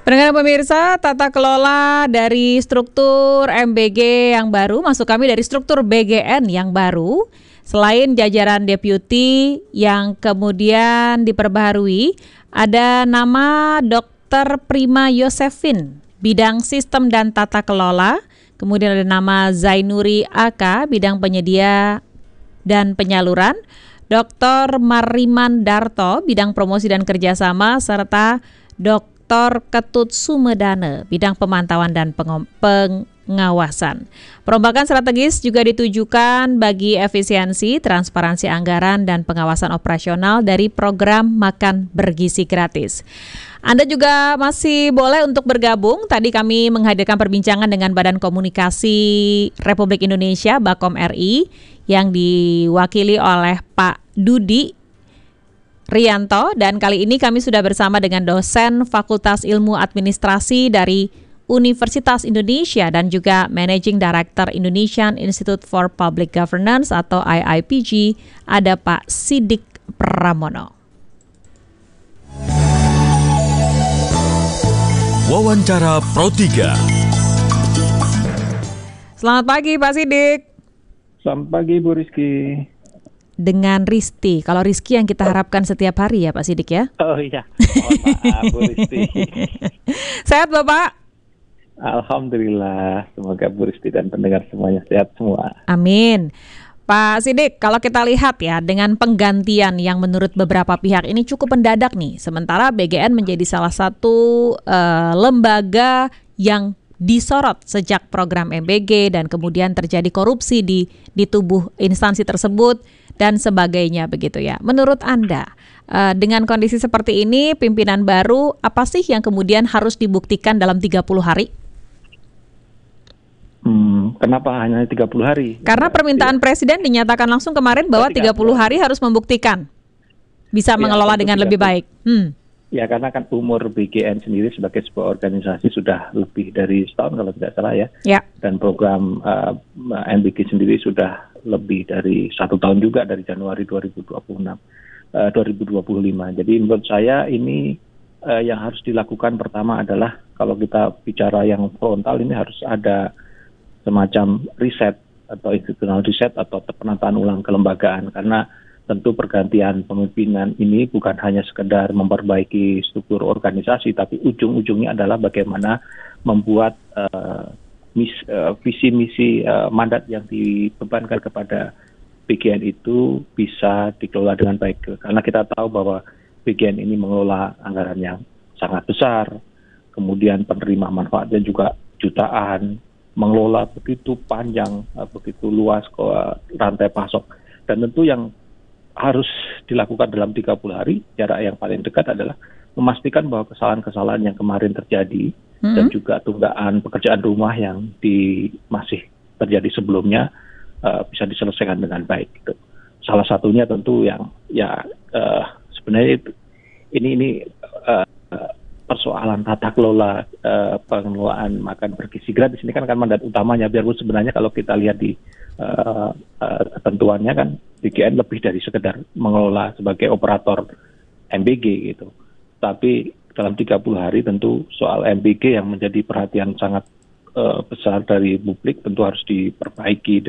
Pendengar pemirsa, tata kelola dari struktur MBG yang baru, maksud kami dari struktur BGN yang baru, selain jajaran deputi yang kemudian diperbaharui, ada nama Dr. Prima Yosefin, bidang sistem dan tata kelola, kemudian ada nama Zainuri AK, bidang penyedia dan penyaluran, Dr. Mariman Darto, bidang promosi dan kerjasama, serta Dr. Ketut Sumedane, bidang pemantauan dan pengawasan. Perombakan strategis juga ditujukan bagi efisiensi, transparansi anggaran, dan pengawasan operasional dari program Makan Bergizi Gratis. Anda juga masih boleh untuk bergabung. Tadi kami menghadirkan perbincangan dengan Badan Komunikasi Republik Indonesia, Bakom RI, yang diwakili oleh Pak Dudi Rianto, dan kali ini kami sudah bersama dengan dosen Fakultas Ilmu Administrasi dari Universitas Indonesia dan juga Managing Director Indonesian Institute for Public Governance atau IIPG, ada Pak Siddik Pramono. Wawancara Pro 3. Selamat pagi Pak Siddik. Selamat pagi Bu Rizky. Dengan Risti. Kalau Rizky yang kita harapkan setiap hari ya Pak Siddik ya. Oh iya, mohon maaf Bu Rizky. Sehat Bapak? Alhamdulillah, semoga Bu Rizky dan pendengar semuanya sehat semua. Amin. Pak Siddik, kalau kita lihat ya dengan penggantian yang menurut beberapa pihak ini cukup mendadak nih. Sementara BGN menjadi salah satu lembaga yang disorot sejak program MBG dan kemudian terjadi korupsi di tubuh instansi tersebut dan sebagainya begitu ya. Menurut Anda, dengan kondisi seperti ini, pimpinan baru apa sih yang kemudian harus dibuktikan dalam 30 hari? Kenapa hanya 30 hari? Karena permintaan Presiden dinyatakan langsung kemarin bahwa 30 hari harus membuktikan bisa mengelola dengan lebih baik. Ya, karena kan umur BGN sendiri sebagai sebuah organisasi sudah lebih dari setahun kalau tidak salah ya. Dan program MBG sendiri sudah lebih dari 1 tahun juga, dari Januari 2025. Jadi menurut saya ini yang harus dilakukan pertama adalah kalau kita bicara yang frontal ini harus ada semacam riset atau institutional riset atau penataan ulang kelembagaan, karena tentu pergantian pemimpinan ini bukan hanya sekedar memperbaiki struktur organisasi, tapi ujung-ujungnya adalah bagaimana membuat visi misi mandat yang dibebankan kepada BGN itu bisa dikelola dengan baik. Karena kita tahu bahwa BGN ini mengelola anggaran yang sangat besar, kemudian penerima manfaatnya juga jutaan, mengelola begitu panjang, begitu luas rantai pasok, dan tentu yang harus dilakukan dalam 30 hari, jarak yang paling dekat adalah memastikan bahwa kesalahan-kesalahan yang kemarin terjadi dan juga tunggakan pekerjaan rumah yang masih terjadi sebelumnya bisa diselesaikan dengan baik. Gitu. Salah satunya tentu yang sebenarnya ini persoalan tata kelola pengelolaan makan bergizi gratis ini kan mandat utamanya, biarpun sebenarnya kalau kita lihat di ketentuannya kan BGN lebih dari sekedar mengelola sebagai operator MBG gitu. Tapi dalam 30 hari tentu soal MBG yang menjadi perhatian sangat besar dari publik tentu harus diperbaiki